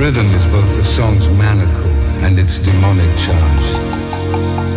rhythm is both the song's maniacal and its demonic charge.